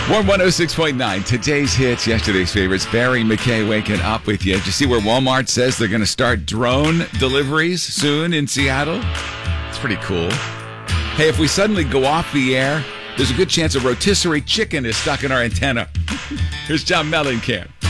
Warm 106.9, today's hits, yesterday's favorites. Barry McKay waking up with you. Did you see where Walmart says they're going to start drone deliveries soon in Seattle? It's pretty cool. Hey, if we suddenly go off the air, there's a good chance a rotisserie chicken is stuck in our antenna. Here's John Mellencamp.